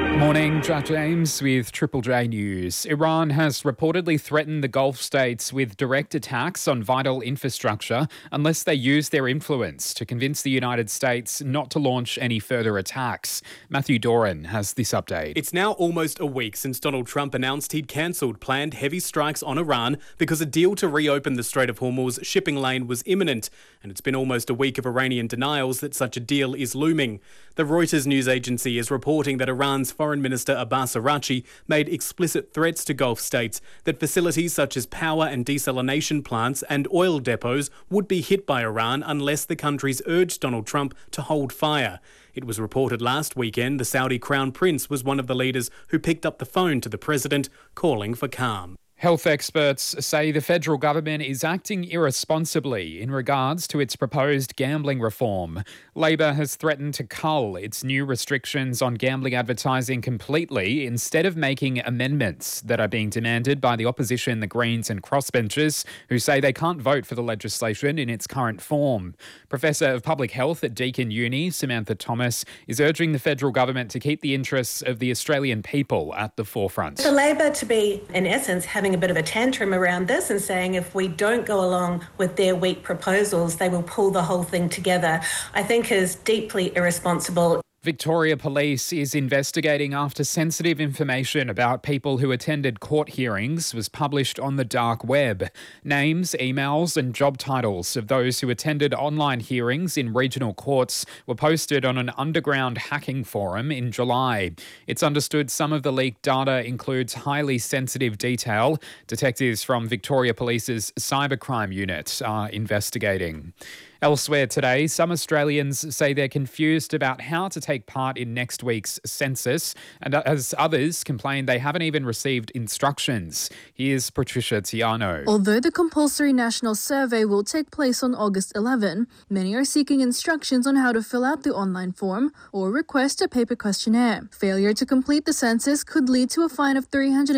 Morning, Jack James with Triple J News. Iran has reportedly threatened the Gulf states with direct attacks on vital infrastructure unless they use their influence to convince the United States not to launch any further attacks. Matthew Doran has this update. It's now almost a week since Donald Trump announced he'd cancelled planned heavy strikes on Iran because a deal to reopen the Strait of Hormuz shipping lane was imminent, and it's been almost a week of Iranian denials that such a deal is looming. The Reuters news agency is reporting that Iran's Foreign Minister Abbas Araghchi made explicit threats to Gulf states that facilities such as power and desalination plants and oil depots would be hit by Iran unless the countries urged Donald Trump to hold fire. It was reported last weekend the Saudi Crown Prince was one of the leaders who picked up the phone to the president, calling for calm. Health experts say the federal government is acting irresponsibly in regards to its proposed gambling reform. Labor has threatened to cull its new restrictions on gambling advertising completely instead of making amendments that are being demanded by the opposition, the Greens and crossbenchers, who say they can't vote for the legislation in its current form. Professor of Public Health at Deakin Uni, Samantha Thomas, is urging the federal government to keep the interests of the Australian people at the forefront. For Labor to be, in essence, having a bit of a tantrum around this and saying if we don't go along with their weak proposals, they will pull the whole thing together, I think is deeply irresponsible. Victoria Police is investigating after sensitive information about people who attended court hearings was published on the dark web. Names, emails and job titles of those who attended online hearings in regional courts were posted on an underground hacking forum in July. It's understood some of the leaked data includes highly sensitive detail. Detectives from Victoria Police's Cybercrime Unit are investigating. Elsewhere today, some Australians say they're confused about how to take part in next week's census, and as others complain they haven't even received instructions. Here's Patricia Tiano. Although the compulsory national survey will take place on August 11, many are seeking instructions on how to fill out the online form or request a paper questionnaire. Failure to complete the census could lead to a fine of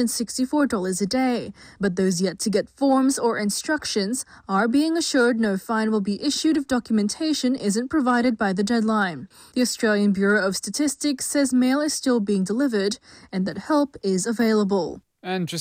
$364 a day, but those yet to get forms or instructions are being assured no fine will be issued if documentation isn't provided by the deadline. The Australian Bureau of Statistics says mail is still being delivered and that help is available. And just